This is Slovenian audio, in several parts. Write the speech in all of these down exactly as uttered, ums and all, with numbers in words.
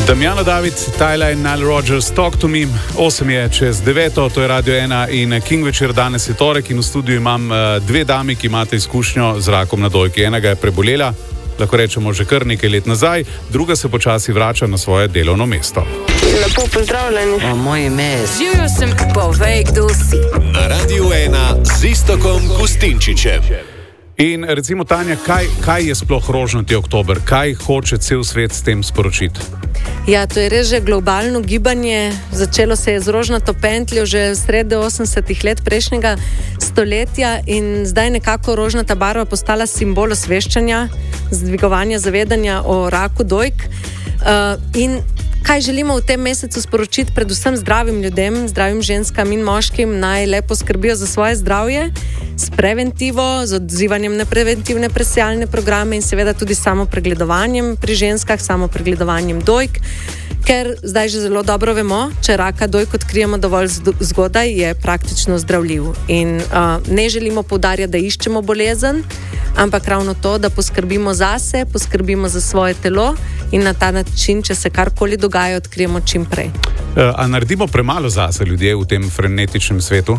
Damjana David, Tyler in Nile Rodgers, Talk to Me, osem je čez deveto, to je Radio ena in King večer, danes je torek in v studiu imam uh, dve dami, ki imate izkušnjo z rakom na dojki. Enega je prebolela, lahko rečemo že kar nekaj let nazaj, druga se počasi vrača na svoje delovno mesto. Lepo pozdravljeni. O, moje ime je... Živjo sem, povej, kdo si. Na Radiu ena z Iztokom Gustinčičem. In recimo, Tanja, kaj, kaj je sploh rožnati oktober? Kaj hoče cel svet s tem sporočiti? Ja, to je res že globalno gibanje. Začelo se je z rožnato pentljo že sredi osemdesetih let prejšnjega stoletja in zdaj nekako rožnata barva postala simbol osveščanja, zdvigovanja zavedanja o raku dojk. Uh, in kaj želimo v tem mesecu sporočiti predvsem zdravim ljudem, zdravim ženskam in moškim, naj lepo skrbijo za svoje zdravje s preventivo, z odzivanjem na preventivne presejalne programe in seveda tudi samo pregledovanjem pri ženskah, samo pregledovanjem dojk, ker zdaj že zelo dobro vemo, če raka dojk odkrijemo dovolj zgodaj, je praktično zdravljiv. In uh, ne želimo poudarjati, da iščemo bolezen, ampak ravno to, da poskrbimo zase, poskrbimo za svoje telo in na ta način, če se karkoli dogaja, odkrijemo čim prej. Uh, a naredimo premalo zase ljudje v tem frenetičnem svetu?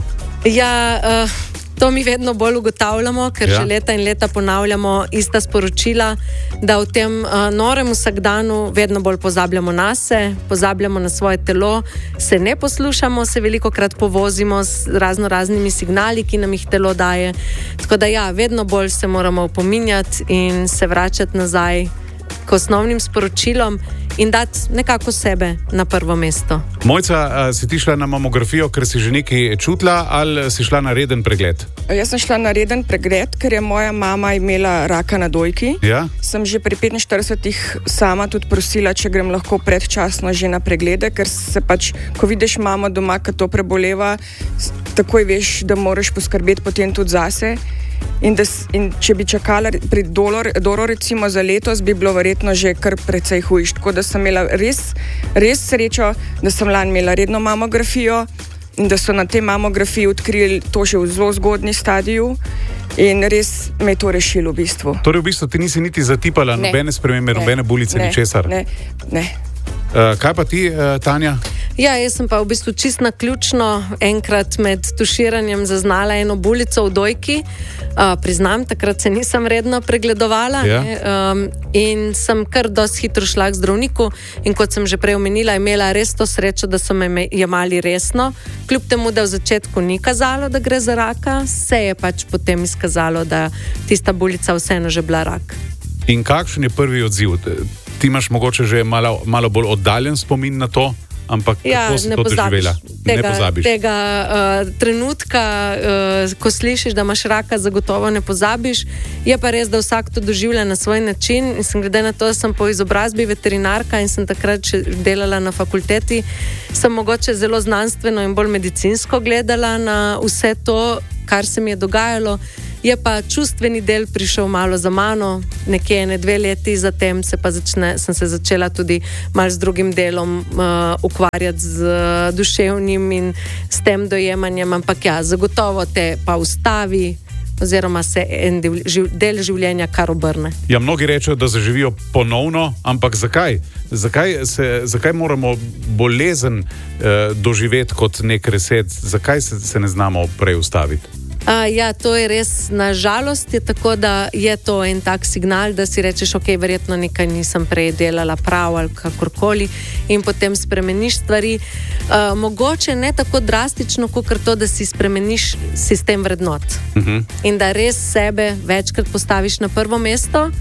Ja, uh, to mi vedno bolj ugotavljamo, ker ja. že leta in leta ponavljamo ista sporočila, da v tem uh, norem vsakdanu vedno bolj pozabljamo nase, pozabljamo na svoje telo, se ne poslušamo, se velikokrat povozimo s razno raznimi signali, ki nam jih telo daje. Tako da ja, vedno bolj se moramo opominjati in se vračati nazaj k osnovnim sporočilom in dati nekako sebe na prvo mesto. Mojca, si ti šla na mamografijo, ker si že nekaj čutila, ali si šla na reden pregled? Jaz sem šla na reden pregled, ker je moja mama imela raka na dojki. Ja? Sem že pri petinštiridesetih sama tudi prosila, če grem lahko predčasno že na preglede, ker se pač, ko vidiš mamo doma, ki to preboleva, takoj veš, da moraš poskrbeti potem tudi zase. In, da, in če bi čakala pri dolor, Doro recimo za letos, bi bilo verjetno že kar precej hujš. Tako da sem imela res, res srečo, da sem lani imela redno mamografijo in da so na tej mamografiji odkrili to že v zelo zgodnji stadiju in res me je to rešilo v bistvu. Torej v bistvu ti nisi niti zatipala ne. nobene spremembe, ne. nobene bulice, ne. ničesar? Ne, ne. Uh, kaj pa ti, uh, Tanja? Ja, jaz sem pa v bistvu čist naključno enkrat med tuširanjem zaznala eno bulico v dojki. Uh, priznam, takrat se nisem redno pregledovala, ja. ne, um, in sem kar dosti hitro šla k zdravniku in kot sem že prej omenila, imela res to srečo, da so me jemali resno. Kljub temu, da v začetku ni kazalo, da gre za raka, se je pač potem izkazalo, da tista bulica vseeno že bila rak. In kakšen je prvi odziv? Ti imaš mogoče že malo, malo bolj oddaljen spomin na to, ampak ja, kako si to doživela? Tega, ne pozabiš. Tega uh, trenutka, uh, ko slišiš, da imaš raka, zagotovo ne pozabiš. Je pa res, da vsak to doživlja na svoj način. In sem glede na to, da sem po izobrazbi veterinarka in sem takrat še delala na fakulteti, sem mogoče zelo znanstveno in bolj medicinsko gledala na vse to, kar se mi je dogajalo. Je pa čustveni del prišel malo za mano, nekje ene dve leti zatem se pa začne, sem se začela tudi malo z drugim delom uh, ukvarjati z uh, duševnim in s tem dojemanjem, ampak ja, zagotovo te pa ustavi oziroma se en del, živ, del življenja kar obrne. Ja, mnogi rečejo, da zaživijo ponovno, ampak zakaj? Zakaj, se, zakaj moramo bolezen uh, doživeti kot nek reset? Zakaj se, se ne znamo prej ustaviti? Uh, ja, to je res, na žalost je tako, da je to en tak signal, da si rečeš, ok, verjetno nekaj nisem prej delala prav ali kakorkoli in potem spremeniš stvari. Uh, mogoče ne tako drastično, kot to, da si spremeniš sistem vrednot. Uh-huh. In da res sebe večkrat postaviš na prvo mesto.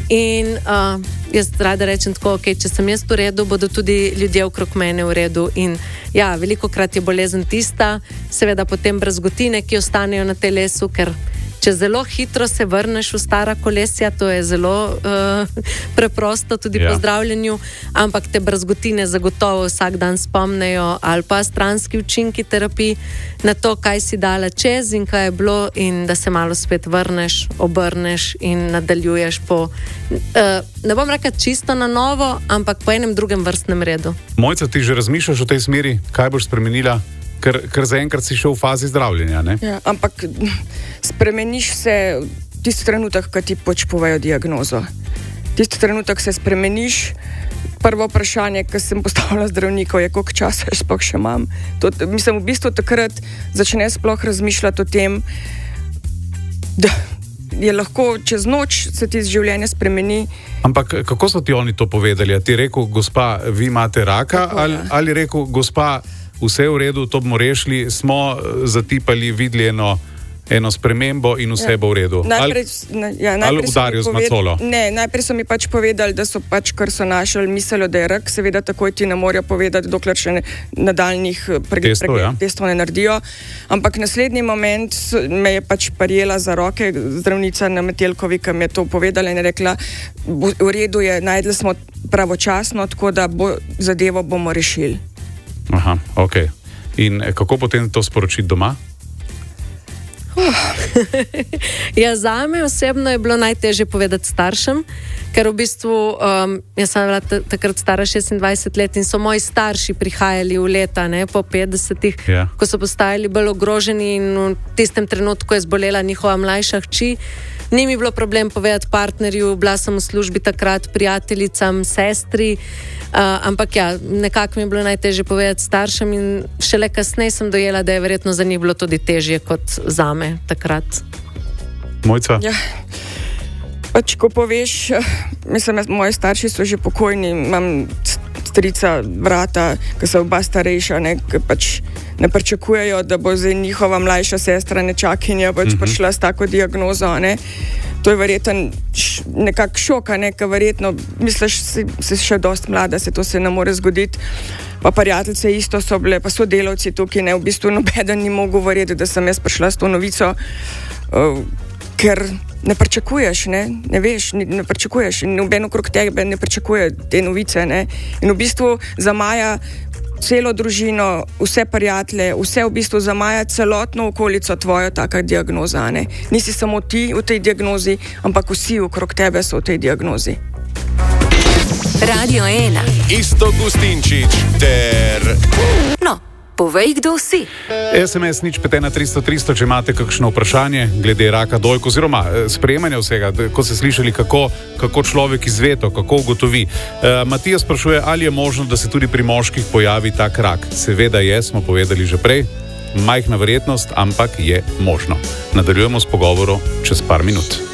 In uh, jaz rada rečem tako, okay, če sem jaz v redu, bodo tudi ljudje okrog mene v redu. In ja, veliko krat je bolezen tista, seveda potem brazgotine, ki ostanejo na telesu, ker če zelo hitro se vrneš v stara kolesja, to je zelo uh, preprosto tudi ja. po zdravljenju, ampak te brazgotine zagotovo vsak dan spomnejo ali pa stranski učinki terapij na to, kaj si dala čez in kaj je bilo in da se malo spet vrneš, obrneš in nadaljuješ po, uh, ne bom rekla čisto na novo, ampak po enem drugem vrstnem redu. Mojca, ti že razmišljaš o tej smeri, kaj boš spremenila? Ker, ker zaenkrat si šel v fazi zdravljenja, ne? Ja, ampak spremeniš se tisti trenutek, ko ti pač povejo diagnozo. Tisti trenutek se spremeniš, prvo vprašanje, ki sem postavila zdravnikov, je, koliko časa sploh še imam. To, mislim, v bistvu takrat začne sploh razmišljati o tem, da je lahko čez noč se ti življenje spremeni. Ampak kako so ti oni to povedali? A ti rekel, gospa, vi imate raka? Tako, ali, ja. ali rekel, gospa, vse v redu, to bomo rešili, smo zatipali, videli eno, eno spremembo in vse ja. bo v redu? Najprej, ali ja, najprej ali udarijo z macolo? Ne, najprej so mi pač povedali, da so pač, kar so našli, mislili, da je rak. Seveda takoj ti ne morejo povedati, dokler še ne, nadaljnih pregled, testov, pregled, ja. testov ne naredijo. Ampak naslednji moment me je pač prijela za roke zdravnica na Metelkovi, ki mi je to povedala in je rekla, v redu je, najdli smo pravočasno, tako da bo zadevo bomo rešili. Aha, ok. In kako potem to sporočiti doma? Ja, zame osebno je bilo najtežje povedati staršem, ker v bistvu um, jaz sem bila takrat stara šestindvajset let in so moji starši prihajali v leta, ne, po petdesetih, yeah. ko so postajali bolj ogroženi in v tistem trenutku je zbolela njihova mlajša hči. Ni mi bilo problem povedati partnerju, bila sem v službi takrat, prijateljicam, sestri, uh, ampak ja, nekako mi je bilo najtežje povedati staršem in šele kasneje sem dojela, da je verjetno za njih bilo tudi težje kot zame takrat. Mojca? Ja. Pač, ko poveš, mislim, moji starši so že pokojni, imam strica, brata, ki so oba starejša, ne, ki pač ne pričakujejo, da bo zdaj njihova mlajša sestra nečakinja pač uh-huh. prišla s tako diagnozo. Ne. To je verjetno š, nekak šok, ne, ker verjetno misliš, si, si še dost mlada, se to se ne more zgoditi. Pa prijateljice isto so bile, pa so delavci tukaj, ne, v bistvu nobeden ni mogel verjeti, da sem jaz prišla s to novico, uh, ker ne pričakuješ, ne, ne veš, ne, ne pričakuješ in noben okrog tebe ne pričakuje te novice, ne. In v bistvu zamaja celo družino, vse prijatelje, vse v bistvu zamaja celotno okolico tvojo taka diagnoza, ne. Nisi samo ti v tej diagnozi, ampak vsi okrog tebe so v tej diagnozi. Radio ena. Iztok Gustinčič ter... No, povej, kdo si. es em es nič pet ena tristo tristo, če imate kakšno vprašanje glede raka dojk oziroma sprejemanja vsega, ko ste slišali, kako, kako človek izve to, kako ugotovi. Uh, Matija sprašuje, ali je možno, da se tudi pri moških pojavi tak rak. Seveda je, smo povedali že prej, majhna verjetnost, ampak je možno. Nadaljujemo s pogovorom čez par minut.